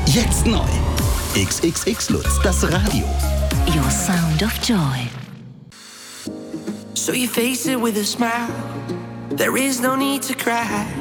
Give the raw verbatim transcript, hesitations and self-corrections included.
Jetzt neu. X X X Lutz, das Radio. Your sound of joy. So you face it with a smile. There is no need to cry.